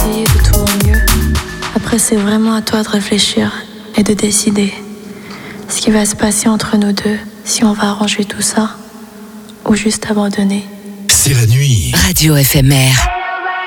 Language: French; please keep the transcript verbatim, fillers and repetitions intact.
essayer de tout mon mieux. Après, c'est vraiment à toi de réfléchir et de décider ce qui va se passer entre nous deux, si on va arranger tout ça ou juste abandonner. C'est la nuit. Radio F M R.